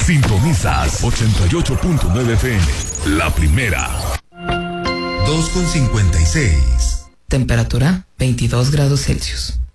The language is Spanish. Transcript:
Sintonizas 88.9 FM, la primera. 2:56. Temperatura 22 grados Celsius.